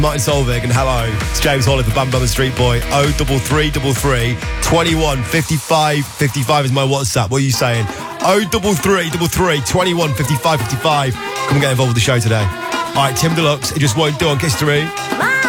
Martin Solveig, and hello, it's James Holly for Bam Bam and Street Boy. 03333 21 55 55 is my WhatsApp. What are you saying? 03333 21 55 55. Come and get involved with the show today. Alright, Tim Deluxe, it just won't do on Kiss 3.